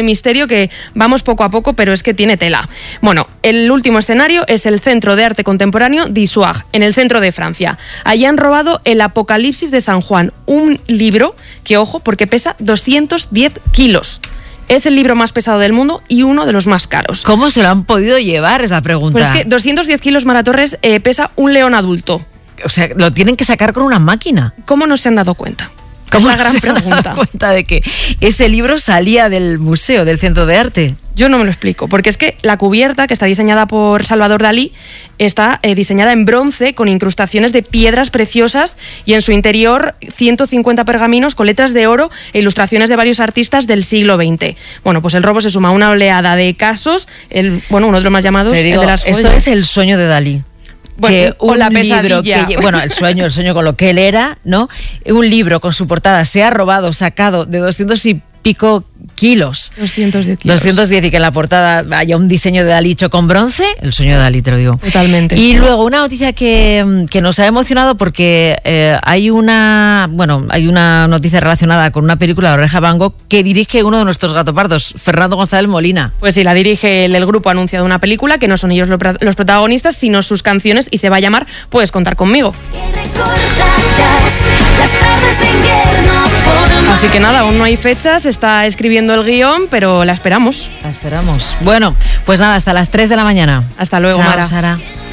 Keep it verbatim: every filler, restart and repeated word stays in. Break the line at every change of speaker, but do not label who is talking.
de misterio que vamos poco a poco, pero es que tiene tela. Bueno, el último escenario es el Centro de Arte Contemporáneo d'Issoire, en el centro de Francia. Allí han robado el Apocalipsis de San Juan, un libro que, ojo, porque pesa doscientos diez kilos. Es el libro más pesado del mundo y uno de los más caros.
¿Cómo se lo han podido llevar, esa pregunta?
Pues es que doscientos diez kilos, Mara Torres, eh, pesa un león adulto.
O sea, lo tienen que sacar con una máquina.
¿Cómo no se han dado cuenta?
¿Cómo
es la gran
se han
pregunta.
dado cuenta de que ese libro salía del museo, del Centro de Arte?
Yo no me lo explico, porque es que la cubierta, que está diseñada por Salvador Dalí, está eh, diseñada en bronce con incrustaciones de piedras preciosas y en su interior ciento cincuenta pergaminos con letras de oro e ilustraciones de varios artistas del siglo veinte. Bueno, pues el robo se suma a una oleada de casos, el, bueno, uno de los más llamados,
Te digo,
el de las joyas.
esto es el sueño de Dalí.
Bueno,
que
o
un
la
libro
pesadilla.
que, bueno, el sueño, el sueño con lo que él era, ¿no? Un libro con su portada se ha robado, sacado de doscientos y pico kilos.
doscientos diez kilos.
doscientos diez y que en la portada haya un diseño de Dalí hecho con bronce, el sueño de Dalí, te lo digo.
Totalmente.
Y luego una noticia que, que nos ha emocionado porque eh, hay una, bueno, hay una noticia relacionada con una película de Oreja Van Gogh que dirige uno de nuestros gatopardos, Fernando González Molina.
Pues sí, la dirige el, el grupo ha anunciado una película que no son ellos lo, los protagonistas, sino sus canciones, y se va a llamar Puedes contar conmigo.
Las tardes de invierno por
Así que nada, aún no hay fechas, está escribiendo el guión, pero la esperamos.
La esperamos. Bueno, pues nada, hasta las tres de la mañana.
Hasta luego,
Chao,
Mara.
Sara.